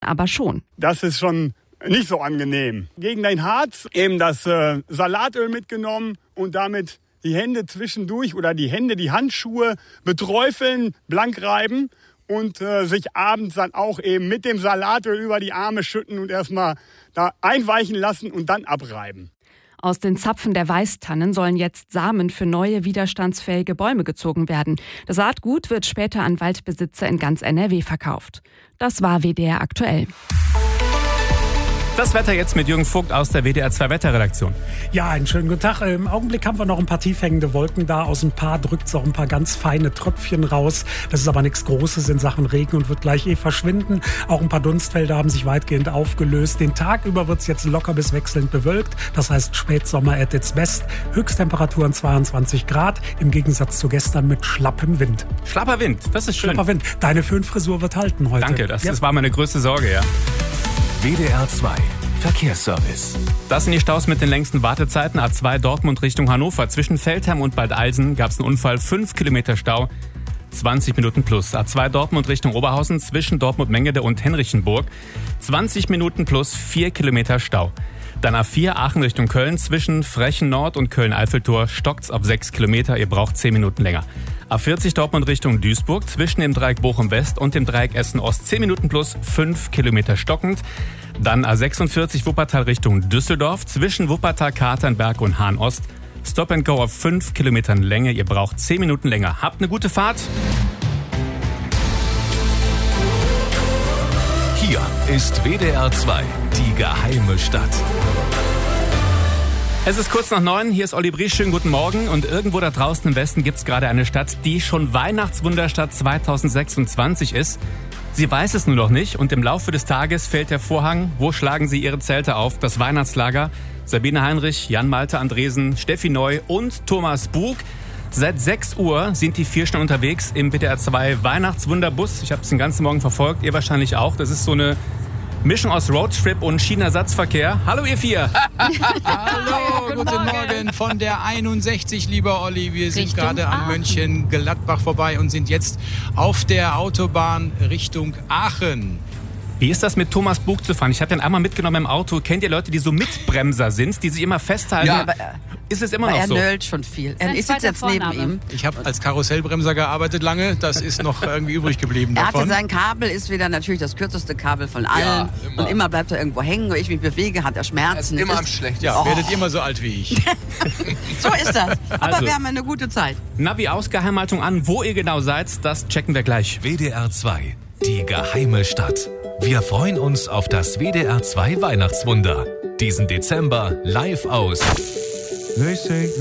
aber schon. Das ist schon nicht so angenehm. Gegen dein Harz eben das Salatöl mitgenommen und damit die Hände zwischendurch oder die Handschuhe beträufeln, blank reiben und sich abends dann auch eben mit dem Salatöl über die Arme schütten und erstmal da einweichen lassen und dann abreiben. Aus den Zapfen der Weißtannen sollen jetzt Samen für neue widerstandsfähige Bäume gezogen werden. Das Saatgut wird später an Waldbesitzer in ganz NRW verkauft. Das war WDR aktuell. Das Wetter jetzt mit Jürgen Vogt aus der WDR 2 Wetterredaktion. Ja, einen schönen guten Tag. Im Augenblick haben wir noch ein paar tiefhängende Wolken da. Aus ein paar drückt es auch ein paar ganz feine Tröpfchen raus. Das ist aber nichts Großes in Sachen Regen und wird gleich verschwinden. Auch ein paar Dunstfelder haben sich weitgehend aufgelöst. Den Tag über wird es jetzt locker bis wechselnd bewölkt. Das heißt Spätsommer at its best. Höchsttemperaturen 22 Grad. Im Gegensatz zu gestern mit schlappem Wind. Schlapper Wind, das ist schön. Schlapper Wind. Deine Föhnfrisur wird halten heute. Danke, das war meine größte Sorge, ja. WDR 2 Verkehrsservice. Das sind die Staus mit den längsten Wartezeiten. A2 Dortmund Richtung Hannover. Zwischen Feldherm und Bad Alsen gab es einen Unfall. 5 Kilometer Stau, 20 Minuten plus. A2 Dortmund Richtung Oberhausen zwischen Dortmund-Mengede und Henrichenburg. 20 Minuten plus, 4 Kilometer Stau. Dann A4 Aachen Richtung Köln. Zwischen Frechen Nord und Köln-Eiffeltor stockt's auf 6 Kilometer. Ihr braucht 10 Minuten länger. A40 Dortmund Richtung Duisburg. Zwischen dem Dreieck Bochum West und dem Dreieck Essen Ost 10 Minuten plus, 5 Kilometer stockend. Dann A46 Wuppertal Richtung Düsseldorf. Zwischen Wuppertal, Katernberg und Hahn Ost. Stop and Go auf 5 Kilometern Länge. Ihr braucht 10 Minuten länger. Habt eine gute Fahrt. Hier ist WDR 2, die geheime Stadt. Es ist kurz nach 9, hier ist Olli Briesch, schönen guten Morgen. Und irgendwo da draußen im Westen gibt es gerade eine Stadt, die schon Weihnachtswunderstadt 2026 ist. Sie weiß es nur noch nicht und im Laufe des Tages fällt der Vorhang. Wo schlagen Sie Ihre Zelte auf? Das Weihnachtslager. Sabine Heinrich, Jan-Malte Andresen, Steffi Neu und Thomas Bug. Seit 6 Uhr sind die 4 schon unterwegs im WDR 2 Weihnachtswunderbus. Ich habe es den ganzen Morgen verfolgt, ihr wahrscheinlich auch. Das ist so eine Mischung aus Roadtrip und Schienenersatzverkehr. Hallo ihr 4. Hallo, guten Morgen von der 61, lieber Olli. Wir sind gerade an Mönchengladbach vorbei und sind jetzt auf der Autobahn Richtung Aachen. Wie ist das mit Thomas Bug zu fahren? Ich habe den einmal mitgenommen im Auto. Kennt ihr Leute, die so Mitbremser sind, die sich immer festhalten? Ja. Ist es immer noch so? Er nölt schon viel. Ich sitze jetzt neben ihm. Ich habe als Karussellbremser gearbeitet lange. Das ist noch irgendwie übrig geblieben davon. Er hatte sein Kabel, ist wieder natürlich das kürzeste Kabel von allen. Ja, immer. Und immer bleibt er irgendwo hängen. Wenn ich mich bewege, hat er Schmerzen. Immer am schlechtesten. Ja, werdet ihr immer so alt wie ich. So ist das. Aber wir haben eine gute Zeit. Navi-Ausgeheimhaltung an. Wo ihr genau seid, das checken wir gleich. WDR 2, die geheime Stadt. Wir freuen uns auf das WDR 2 Weihnachtswunder. Diesen Dezember live aus